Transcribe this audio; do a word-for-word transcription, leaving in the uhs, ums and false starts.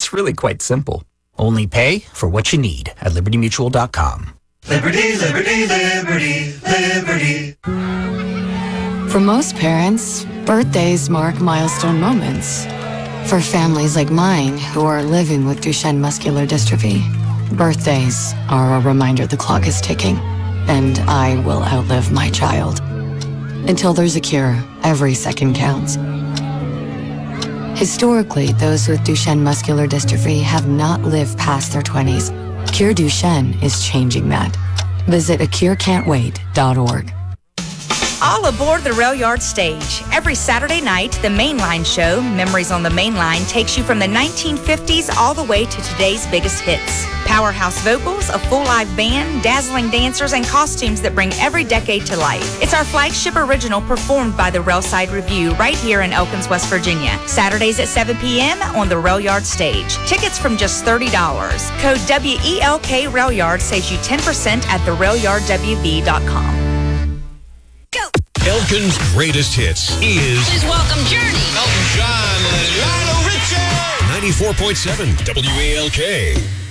It's really quite simple. Only pay for what you need at liberty mutual dot com. Liberty, liberty, liberty, liberty. For most parents, birthdays mark milestone moments. For families like mine who are living with Duchenne muscular dystrophy, birthdays are a reminder the clock is ticking, and I will outlive my child. Until there's a cure, every second counts. Historically, those with Duchenne muscular dystrophy have not lived past their twenties. Cure Duchenne is changing that. Visit a cure can't wait dot org. All aboard the Rail Yard stage. Every Saturday night, the Mainline show, Memories on the Mainline, takes you from the nineteen fifties all the way to today's biggest hits. Powerhouse vocals, a full live band, dazzling dancers, and costumes that bring every decade to life. It's our flagship original performed by the Railside Review right here in Elkins, West Virginia. Saturdays at seven p.m. on the Rail Yard stage. Tickets from just thirty dollars. Code W E L K Rail Yard saves you ten percent at the rail yard w v dot com. Elkin's greatest hits is... Please welcome Journey. Elton John and Lionel Richie. ninety-four point seven W A L K.